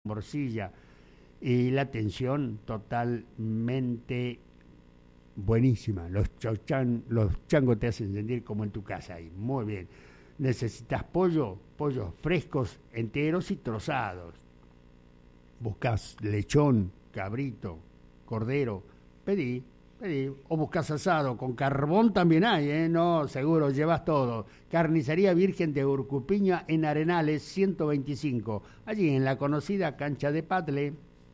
morcilla y la atención totalmente buenísima. Los changos te hacen sentir como en tu casa ahí, muy bien. Necesitas pollos frescos, enteros y trozados. Buscas lechón, cabrito, cordero, pedí. O buscas asado, con carbón también hay, no, seguro, llevas todo. Carnicería Virgen de Urcupiña en Arenales 125, allí en la conocida cancha de Patle.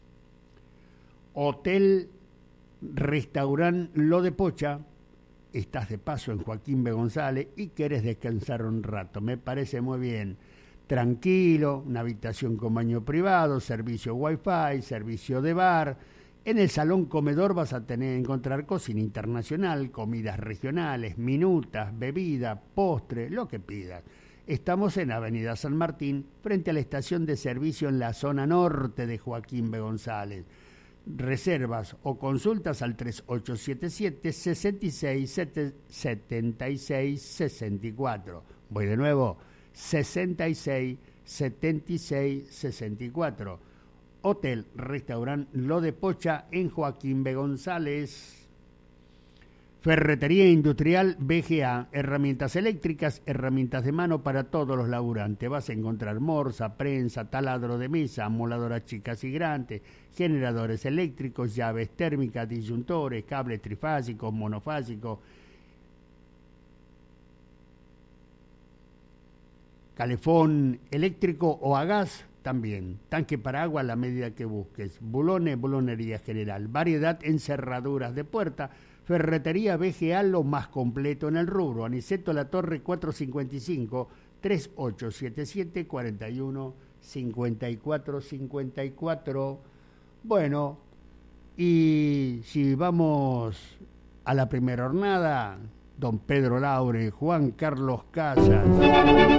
Hotel Restaurant Lo de Pocha, estás de paso en Joaquín B. González y querés descansar un rato, me parece muy bien. Tranquilo, una habitación con baño privado, servicio wifi, servicio de bar. En el salón comedor vas a encontrar cocina internacional, comidas regionales, minutas, bebida, postre, lo que pidas. Estamos en Avenida San Martín, frente a la estación de servicio en la zona norte de Joaquín B. González. Reservas o consultas al 3877-6676-64. Voy de nuevo, 66-76-64. Hotel Restaurant Lo de Pocha en Joaquín B. González. Ferretería Industrial BGA, herramientas eléctricas, herramientas de mano para todos los laburantes. Vas a encontrar morsa, prensa, taladro de mesa, amoladoras chicas y grandes, generadores eléctricos, llaves térmicas, disyuntores, cables trifásicos, monofásicos, calefón eléctrico o a gas también, tanque para agua a la medida que busques, bulones, bulonería general, variedad en cerraduras de puerta. Ferretería BGA, lo más completo en el rubro. Aniceto La Torre 455 3877 41 54 54. Bueno, y si vamos a la primera jornada, don Pedro Laure, Juan Carlos Casas.